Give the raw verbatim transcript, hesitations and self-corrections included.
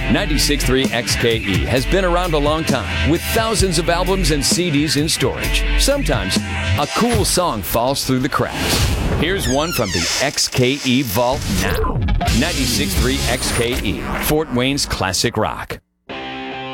ninety-six point three X K E has been around a long time with thousands of albums and C Ds in storage. Sometimes a cool song falls through the cracks. Here's one from the X K E Vault now. ninety-six point three X K E, Fort Wayne's classic rock.